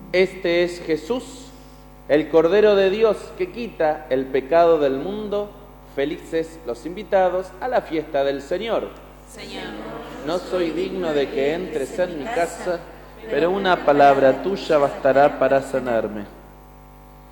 Este es Jesús, el Cordero de Dios que quita el pecado del mundo. Felices los invitados a la fiesta del Señor. Señor, no soy digno de que entres en mi casa, pero una palabra tuya bastará para sanarme.